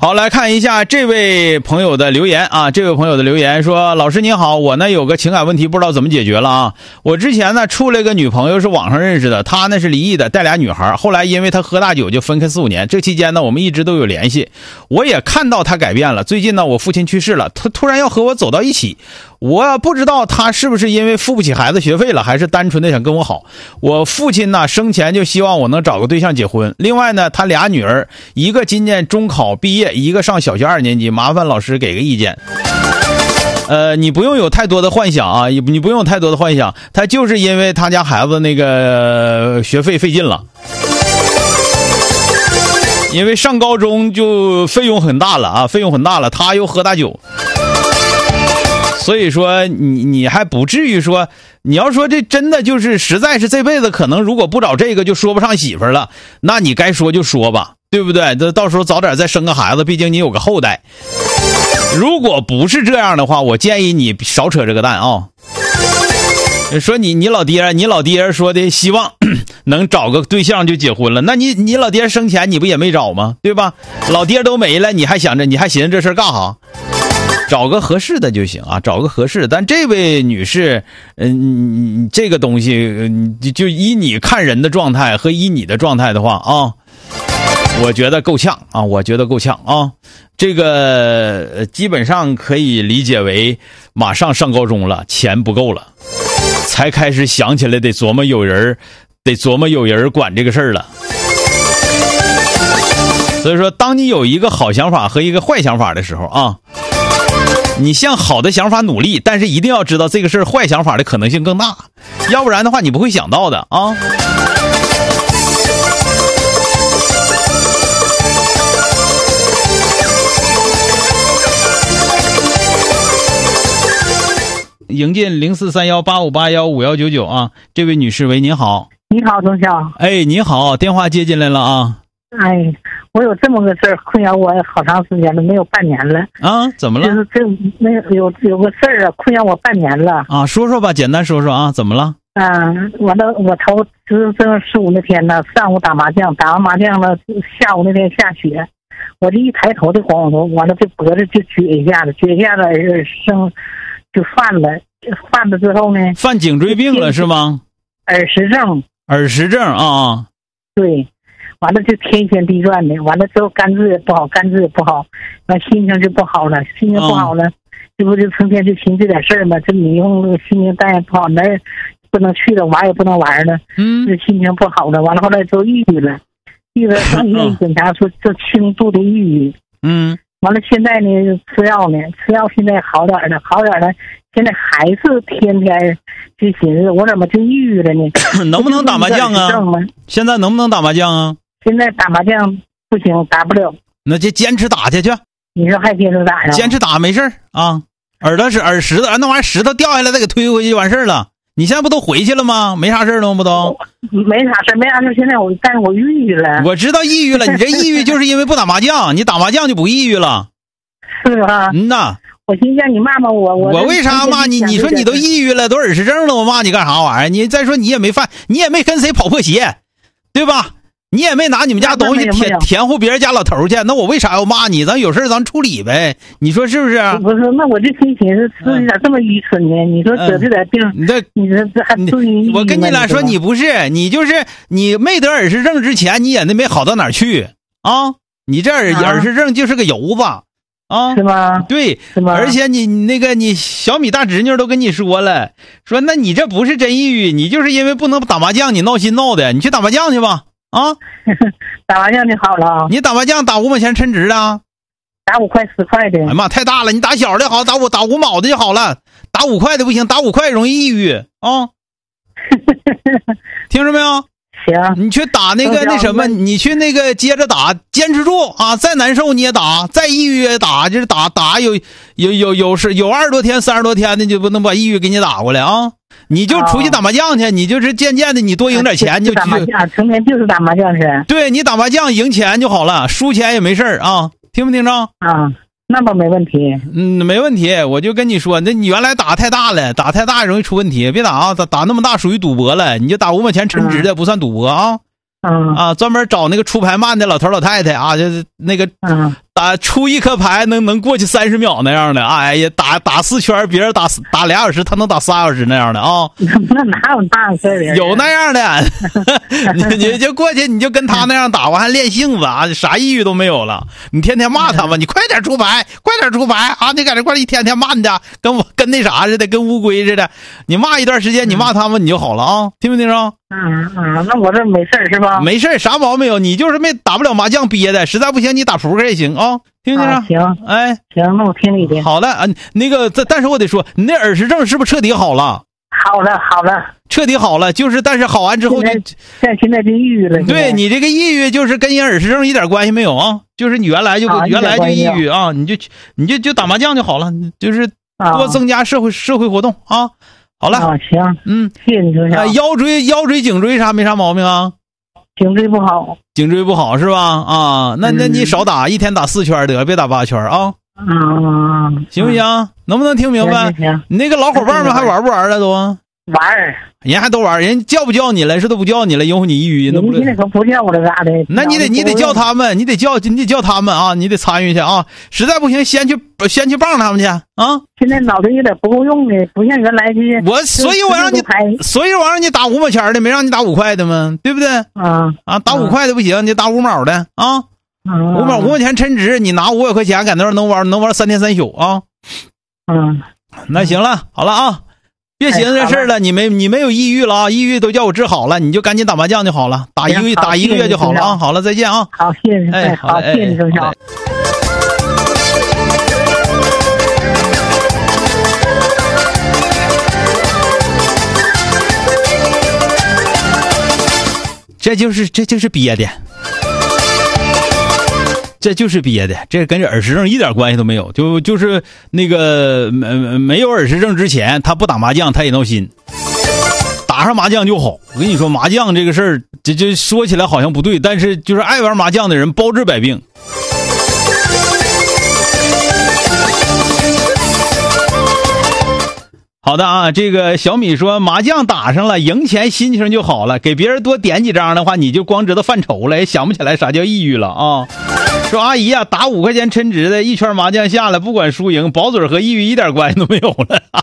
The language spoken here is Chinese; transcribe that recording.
好，来看一下这位朋友的留言啊。这位朋友的留言说：老师您好，我呢有个情感问题，不知道怎么解决了啊。我之前呢处了个女朋友，是网上认识的，她呢是离异的，带俩女孩，后来因为她喝大酒就分开4、5年。这期间呢我们一直都有联系，我也看到她改变了。最近呢我父亲去世了，她突然要和我走到一起，我不知道她是不是因为付不起孩子学费了，还是单纯的想跟我好。我父亲呢生前就希望我能找个对象结婚。另外呢他俩女儿，一个今年中考毕业，一个上小学2年级，麻烦老师给个意见。你不用有太多的幻想啊，你不用有太多的幻想，他就是因为他家孩子那个学费费劲了，因为上高中就费用很大了啊，费用很大了，他又喝大酒，所以说你还不至于说，你要说这真的就是实在是这辈子可能如果不找这个就说不上媳妇了，那你该说就说吧，对不对？这到时候早点再生个孩子，毕竟你有个后代。如果不是这样的话，我建议你少扯这个蛋啊。说你老爹说的希望能找个对象就结婚了，那你老爹生前你不也没找吗？对吧？老爹都没了，你还寻思这事干啥？找个合适的就行啊，找个合适的。但这位女士，这个东西，就依你看人的状态和依你的状态的话啊，我觉得够呛啊，这个基本上可以理解为马上上高中了，钱不够了，才开始想起来得琢磨有人管这个事儿了。所以说，当你有一个好想法和一个坏想法的时候啊，你向好的想法努力，但是一定要知道这个事儿坏想法的可能性更大，要不然的话你不会想到的啊。迎进043185815199啊，这位女士，喂，您好。 你好，钟晓。 哎，你好，电话接进来了啊。 哎，我有这么个事儿困扰我好长时间了，没有半年了。 啊，怎么了？ 就是这没有个事儿啊，困扰我半年了。 啊，说说吧，简单说说啊，怎么了？ 完了，我头正15那天呢，上午打麻将，打完麻将了，下午那天下雪，我这一抬头就晃晃头，完了这脖子就撅一下子，耳生就犯了之后呢， 犯颈椎病了是吗？ 耳石症啊。 对，完了就天旋地转的，完了之后肝智也不好，完心情就不好了，这不就成天就寻这点事儿吗？这你用那个心情当然不好，哪儿不能去了，玩也不能玩了，这心情不好了，完了后来就抑郁了，上医院一检查说这轻度的抑郁，完了现在呢吃药现在好点了，现在还是天天就寻思我怎么就抑郁了呢？ 能不能打麻将啊？现在能不能打麻将啊？ 现在打麻将不行，打不了。 那就坚持打下去。 你说还坚持打呀？ 坚持打没事啊。耳石头，那玩意儿石头掉下来再给推回去就完事了。你现在不都回去了吗？没啥事了吗？不都？ 没啥事。现在但是我抑郁了。 我知道抑郁了，你这抑郁就是因为不打麻将，你打麻将就不抑郁了。 是啊。 呐。 我寻思让你骂骂我， 我为啥骂你？你说你都抑郁了，都耳石症了，我骂你干啥玩意儿？你再说你也没跟谁跑破鞋，对吧？你也没拿你们家东西填户别人家老头去，那我为啥要骂你？咱有事咱处理呗，你说是不是？ 不是，那我就寻思是咋这么愚蠢呢？你说得这点病，你这还至于？ 我跟你俩说，你不是，你就是你没得耳石症之前，你也没好到哪儿去啊！你这耳石症就是个疣子啊， 是吗？ 对， 是吗？ 而且你小米大侄女都跟你说了，说那你这不是真抑郁，你就是因为不能打麻将，你闹心闹的，你去打麻将去吧。啊， 打麻将就好了。 你打麻将打5毛钱抻直的， 打5块10块的。 哎妈，太大了！你打小的好，打5毛的就好了。打5块的不行，打5块容易抑郁啊。听着没有？ 行。 你去打那什么，你去那个接着打，坚持住啊！再难受你也打，再抑郁也打，就是打有20多天、30多天的，就不能把抑郁给你打过来啊！你就出去打麻将去，你就是渐渐的，你多赢点钱就打麻将，成天就是打麻将去。 对，你打麻将赢钱就好了，输钱也没事啊，听没听着？ 啊，那倒没问题。 没问题，我就跟你说，那你原来打太大了，打太大容易出问题，别打啊，打那么大属于赌博了，你就打5毛钱抻直的不算赌博啊。专门找那个出牌慢的老头老太太啊，就是那个出一颗牌能过去30秒那样的，哎呀，打4圈，别人打2小时，他能打3小时那样的啊。 那哪有大事儿？ 有那样的，你就过去，你就跟他那样打，完还练性子啊，啥抑郁都没有了。你天天骂他吧，你快点出牌，快点出牌啊！你在这块一天天骂的，跟那啥似的，跟乌龟似的。你骂一段时间，你骂他们你就好了啊，听没听着？ 那我这没事儿是吧？ 没事儿，啥毛病没有，你就是打不了麻将憋的，实在不行你打扑克也行啊，听没听着？ 行， 哎， 行，那我听你的。 好的啊，那个但是我得说，你那耳石症是不是彻底好了？ 好了， 彻底好了，就是但是好完之后现在就抑郁了。 对，你这个抑郁就是跟人耳石症一点关系没有啊，就是你原来就抑郁啊，你就打麻将就好了，就是多增加社会活动啊。好了， 行，谢谢你分享。 腰椎颈椎啥没啥毛病啊？ 颈椎不好。 颈椎不好是吧？啊，那你少打，一天打4圈得，别打8圈啊。行不行？能不能听明白？ 行。 你那个老伙伴们还玩不玩了都？ 玩， 人还都玩，人叫不叫你了？是都不叫你了，因为你抑郁， 那不叫我了咋的？ 那你得叫他们，你得叫他们啊，你得参与去啊！实在不行，先去棒他们去啊！ 现在脑袋有点不够用的，不像原来的。 所以我让你打5毛钱的，没让你打5块的吗？对不对？打5块的不行，你打5毛的啊！5毛钱抻值，你拿500块钱在那能玩3天3宿啊！那行了，好了啊。别寻思这事了，你没有抑郁了啊？抑郁都叫我治好了，你就赶紧打麻将就好了，打一个月就好了啊！好了，再见啊！ 好，谢谢，哎，好，谢谢你郑晓。这就是憋的。这就是憋的，这跟这耳石症一点关系都没有，就是那个没有耳石症之前，他不打麻将他也闹心，打上麻将就好。我跟你说，麻将这个事儿，这说起来好像不对，但是就是爱玩麻将的人包治百病。好的啊，这个小米说麻将打上了，赢钱心情就好了，给别人多点几张的话，你就光知道犯愁了，也想不起来啥叫抑郁了啊。说阿姨啊，打5块钱抻值的，一圈麻将下来，不管输赢，薄嘴和抑郁一点关系都没有了。